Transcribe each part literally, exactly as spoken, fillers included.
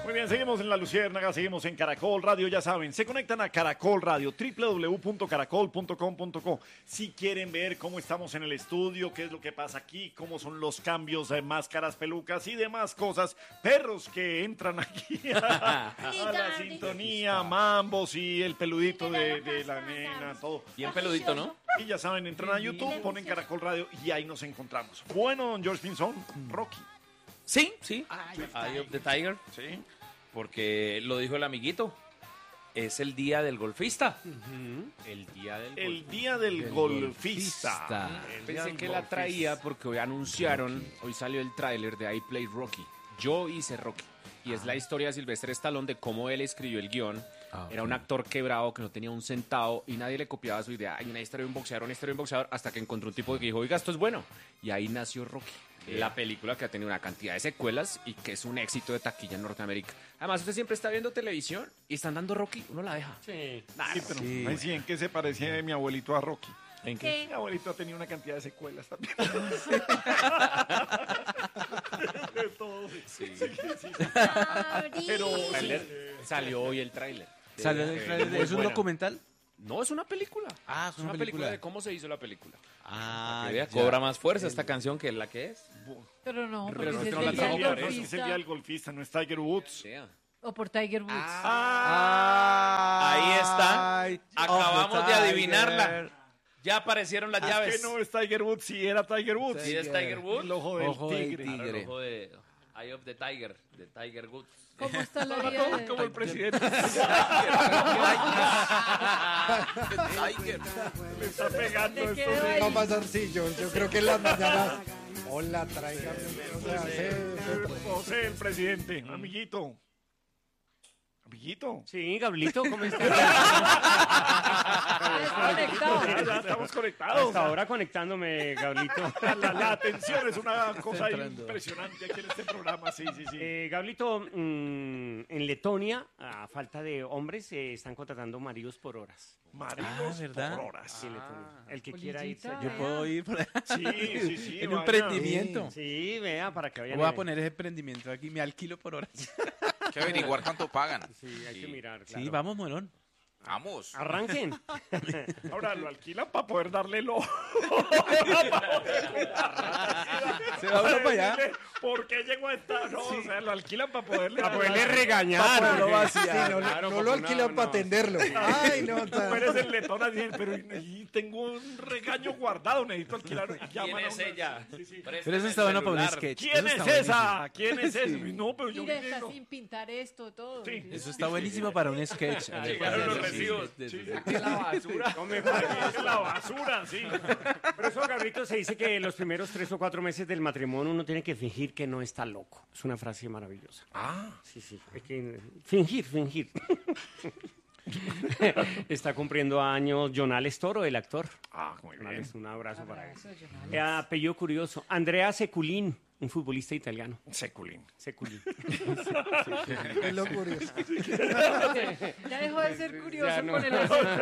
Muy bien, seguimos en La Luciérnaga, seguimos en Caracol Radio, ya saben, se conectan a Caracol Radio, doble u doble u doble u punto caracol punto com punto co. Si quieren ver cómo estamos en el estudio, qué es lo que pasa aquí, cómo son los cambios de máscaras, pelucas y demás cosas, perros que entran aquí a, a la sintonía, mambos y el peludito de, de la nena, todo. Bien peludito, ¿no? Y ya saben, entran a YouTube, ponen Caracol Radio y ahí nos encontramos. Bueno, don George Pinzón, Rocky. Sí, sí. Eye of the Tiger. Sí. Porque lo dijo el amiguito. Es el día del golfista. Uh-huh. El día del El golfista. día del, del golfista. golfista. El Pensé que golfista. la traía porque hoy anunciaron, hoy salió el tráiler de I Play Rocky. Yo hice Rocky. Y es la historia de Sylvester Stallone de cómo él escribió el guión. Ah, okay. Era un actor quebrado que no tenía un centavo y nadie le copiaba su idea. Hay una historia de un boxeador, una historia de un boxeador, hasta que encontró un tipo que dijo, oiga, esto es bueno. Y ahí nació Rocky. La película que ha tenido una cantidad de secuelas y que es un éxito de taquilla en Norteamérica. Además, usted siempre está viendo televisión y están dando Rocky, uno la deja. Sí, nah, sí pero sí. Ay, sí, ¿en qué se parecía mi abuelito a Rocky? ¿En qué? Mi abuelito ha tenido una cantidad de secuelas también. De todo. Sí. Sí, sí, sí. Pero sí. Salió hoy el tráiler. ¿Salió el tráiler? ¿Es un documental? No, es una película. Ah, es una, una película. película de cómo se hizo la película. Ah, ya. Cobra más fuerza esta canción que la que es. Pero no, pero porque no, es, no, el día del no, golfista. es el día del golfista, no es Tiger Woods. Sí. O por Tiger Woods. Ah, ahí está. Ay, Acabamos de adivinarla. Ya aparecieron las es llaves. Es que no es Tiger Woods, sí era Tiger Woods. Sí es Tiger Woods. El ojo del ojo tigre. Del tigre. Claro, el ojo de Eye of the Tiger, de Tiger Woods. ¿Cómo está la vida? Como, de... como el presidente. Tiger. Le está pegando Te esto. quedó ahí. No pasa así, yo, yo creo que en las mañanas. Hola, traiga. O sea, sí, José, el presidente, amiguito. Amiguito. Sí, Gablito, ¿cómo estás? Conectado. Ya, ya estamos conectados. Hasta ahora conectándome, Gablito. La, la, la atención es una cosa impresionante aquí en este programa, sí, sí, sí. Eh, Gablito, mmm, en Letonia, a falta de hombres, eh, están contratando maridos por horas. Maridos Ah, ¿verdad? por horas. Sí, Letonia. El que quiera irse. Polillita. Yo Vea. puedo ir por ahí. Sí, sí, sí. En un vaya. emprendimiento. Sí, vea, para que vayan. Voy a poner ese emprendimiento aquí, me alquilo por horas. Hay que averiguar cuánto pagan. Sí, hay que mirar, claro. Sí, vamos, Morón. Vamos. Arranquen. Ahora lo alquilan para poder darle el ojo. Se va uno para allá. ¿Por qué llegó a esta? No, o sea, lo alquilan para poderle, Para poderle regañar. Para poderlo porque- sí, vaciar. no, Claro, no porque lo una- alquilan para no. atenderlo. Ay, no, Tú tan- eres el letón así, pero y tengo un regaño guardado, necesito alquilar. ¿Quién Llaman a es una- ella? Sí, sí. Pero eso está bueno para un sketch. ¿Quién Eso es está esa? ¿Quién es esa? No, pero yo Mira, vine, está no. sin pintar esto, todo. Sí. buenísimo. Eso está buenísimo para un sketch. Llegaron los Sí, sí, recibos. sí, sí, sí. ¿Qué la basura? No me Es la basura, sí. Por eso, Gabrielito, se dice que los primeros tres o cuatro meses del matrimonio uno tiene que fingir que no está loco. Es una frase maravillosa. Ah, Sí, sí. Es que fingir, fingir. Está cumpliendo años Jonales Toro, el actor. ah, muy bien. Jonales, un abrazo para él. Abrazo, Jonales. Eh, apellido curioso. Andrea Seculín, un futbolista italiano. Seculín. Seculín. Es lo curioso. Ya dejó de ser curioso Ya no. con el asunto.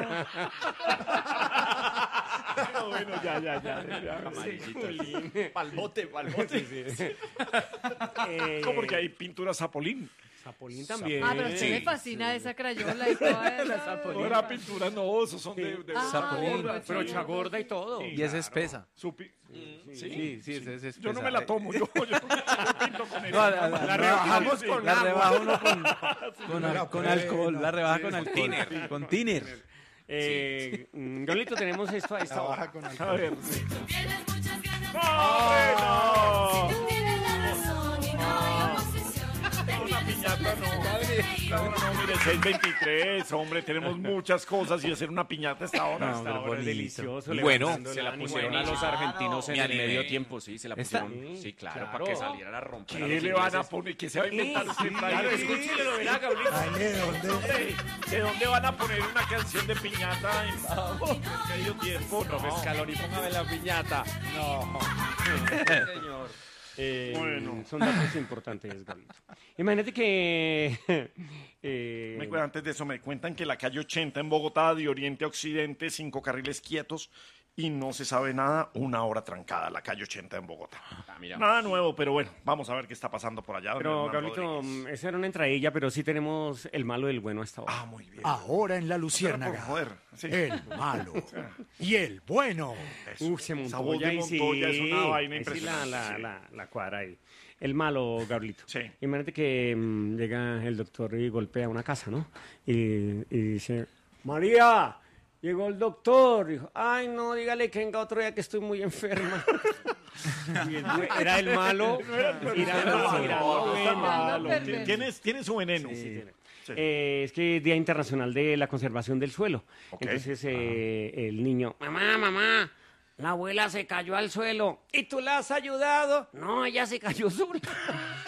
No, bueno, ya, ya, ya. ya. Seculín. Palbote, palbote. Eh, ¿Cómo? Porque hay pintura Zapolín. Zapolín también. Ah, pero a usted Sí, le fascina esa crayola y toda esa... No era pintura, no, esos son de, de Ah, Zapolín. bueno, Pero sí. chagorda y todo. Sí. Y es espesa. Su pi- Sí, sí, es, es espesa. Yo no me la tomo, yo, yo, yo pinto con No, ella. la, la- La rebajamos Sí, con la agua. rebaja uno con, con, no al- la con pruebe, alcohol. no. La rebaja con alcohol. tiner. Con tiner. Eh, mm, Yolito, tenemos esto a esta hora. Trabaja con A alcohol. ver. Tienes muchas ganas de ¡No, hombre, no! tienes la razón y no hay oposición. Una piñata no. No, no, mire, seis veintitrés, hombre, tenemos muchas cosas y hacer una piñata a esta hora. No, Esta hora es bonito. delicioso. Bueno, levantando Se el la ánimo. pusieron a los argentinos en Me el animé. medio tiempo, sí, se la ¿Esta? pusieron. Sí, claro, Claro. para que salieran a romper. a ¿Qué los le van a ingleses. poner? ¿Qué se va a inventar usted? Claro, escúchele, lo verá, Gabriel. Ay, ¿de dónde? ¿De dónde van a poner una canción de piñata en medio tiempo? No, Profe Scaloni, póngame la piñata. no. Señor. Eh, Bueno. Son datos importantes, Gabriel. Imagínate que... eh, Me cu- antes de eso, me cuentan que la calle ochenta en Bogotá, de oriente a occidente, cinco carriles quietos, y no se sabe nada, una hora trancada, la calle ochenta en Bogotá. Ah, mira. Nada nuevo, pero bueno, vamos a ver qué está pasando por allá. don Pero, Hernán Gabrielito, Rodríguez. esa era una entradilla, pero sí tenemos el malo del bueno hasta ahora. Ah, muy bien. Ahora en la Pero por Luciérnaga. joder, sí. El malo y el bueno. Eso. Uf, se Esa voz Montoya de y sí. Montoya es una vaina ahí sí la, impresionante. la, sí. la, la cuadra ahí. El malo, Gabrielito. Sí. Imagínate que mm, llega el doctor y golpea una casa, ¿no? Y, y dice, María, llegó el doctor. Dijo, ay, no, dígale que venga otro día que estoy muy enferma. Y el- era el malo. Era el malo. Era No, está bueno. malo. perverso. Tiene, tiene su veneno. Sí. Sí. Eh, es que es Día Internacional de la Conservación del Suelo. Ok. Entonces eh, el niño, mamá, mamá, la abuela se cayó al suelo. ¿Y tú la has ayudado? No, ella se cayó sola.